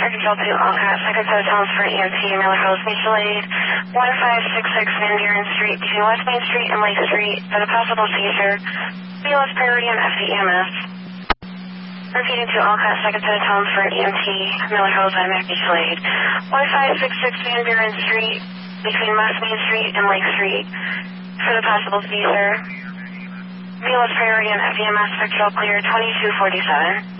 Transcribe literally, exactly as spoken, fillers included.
for control to Alcott, second set of tones for E M T, Miller Hills Mutual Aid, one five six six Van Buren Street between West Main Street and Lake Street for the possible seizure. B L S priority on F D E M S. Repeating to Alcott, second set of tones for E M T, Miller Hills Automatic Mutual Aid, one five six six Van Buren Street between West Main Street and Lake Street for the possible seizure. B L S priority on F D E M S, sector clear twenty-two forty-seven.